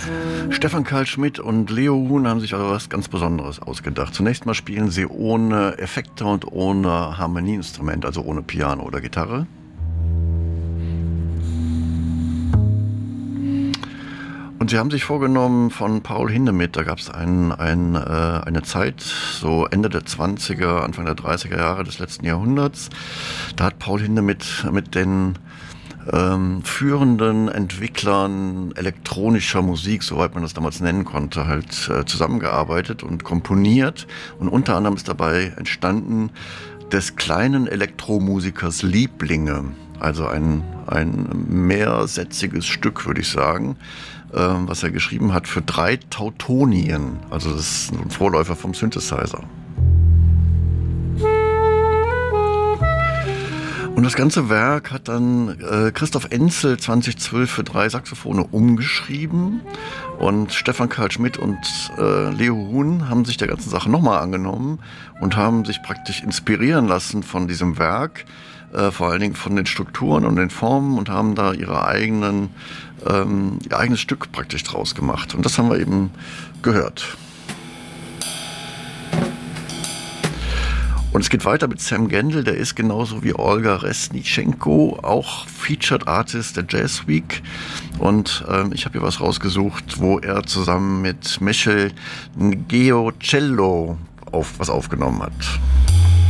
Stefan Karl Schmidt und Leo Huhn haben sich aber was ganz Besonderes ausgedacht. Zunächst mal spielen sie ohne Effekte und ohne Harmonieinstrument, also ohne Piano oder Gitarre. Und sie haben sich vorgenommen von Paul Hindemith, da gab es eine Zeit, so Ende der 20er, Anfang der 30er Jahre des letzten Jahrhunderts, da hat Paul Hindemith mit den führenden Entwicklern elektronischer Musik, soweit man das damals nennen konnte, halt zusammengearbeitet und komponiert. Und unter anderem ist dabei entstanden des kleinen Elektromusikers Lieblinge, also ein mehrsätziges Stück, würde ich sagen, was er geschrieben hat für 3 Tautonien. Also das ist ein Vorläufer vom Synthesizer. Und das ganze Werk hat dann Christoph Enzel 2012 für 3 Saxophone umgeschrieben. Und Stefan Karl Schmidt und Leo Huhn haben sich der ganzen Sache nochmal angenommen und haben sich praktisch inspirieren lassen von diesem Werk, vor allen Dingen von den Strukturen und den Formen, und haben da ihr eigenes Stück praktisch draus gemacht. Und das haben wir eben gehört. Und es geht weiter mit Sam Gendel, der ist genauso wie Olga Resnitschenko auch Featured Artist der Jazz Week. Und ich habe hier was rausgesucht, wo er zusammen mit Michel Ngiocello was aufgenommen hat.